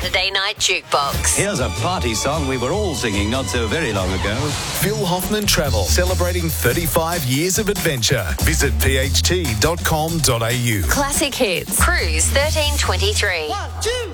Saturday Night Jukebox. Here's a party song we were all singing not so very long ago. Phil Hoffman Travel, celebrating 35 years of adventure. Visit pht.com.au. Classic Hits. Cruise 1323. 1, 2.